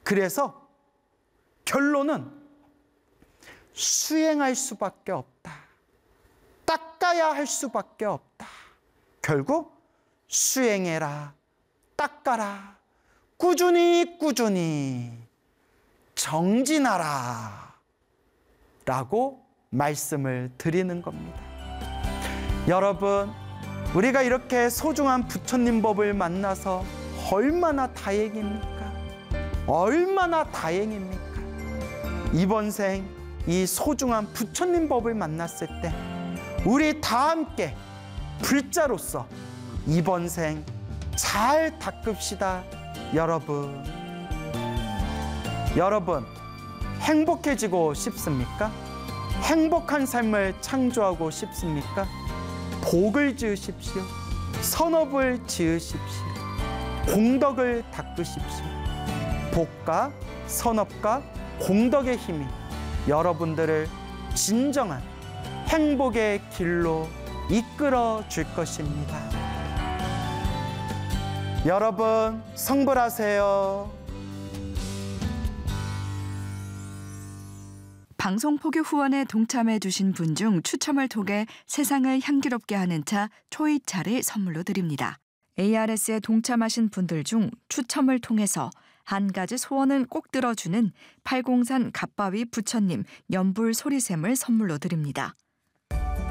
그래서 결론은 수행할 수밖에 없다. 닦아야 할 수밖에 없다. 결국 수행해라, 닦아라, 꾸준히 정진하라 라고 말씀을 드리는 겁니다. 여러분, 우리가 이렇게 소중한 부처님 법을 만나서 얼마나 다행입니까? 얼마나 다행입니까? 이번 생 이 소중한 부처님 법을 만났을 때 우리 다 함께 불자로서 이번 생 잘 닦읍시다. 여러분 행복해지고 싶습니까? 행복한 삶을 창조하고 싶습니까? 복을 지으십시오. 선업을 지으십시오. 공덕을 닦으십시오. 복과 선업과 공덕의 힘이 여러분들을 진정한 행복의 길로 이끌어 줄 것입니다. 여러분, 성불하세요. 방송 포교 후원에 동참해 주신 분 중 추첨을 통해 세상을 향기롭게 하는 차 초이차를 선물로 드립니다. ARS에 동참하신 분들 중 추첨을 통해서 한 가지 소원은 꼭 들어주는 팔공산 갓바위 부처님 연불 소리샘을 선물로 드립니다.